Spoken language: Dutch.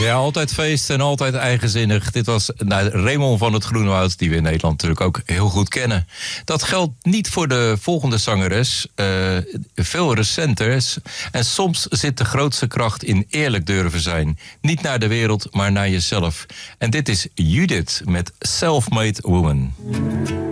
Ja, altijd feest en altijd eigenzinnig. Dit was Raymond van het Groenewoud, die we in Nederland natuurlijk ook heel goed kennen. Dat geldt niet voor de volgende zangeres. Veel recenter. En soms zit de grootste kracht in eerlijk durven zijn. Niet naar de wereld, maar naar jezelf. En dit is Judith met Self-Made Woman.